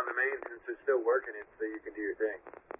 the maintenance is still working it so you can do your thing.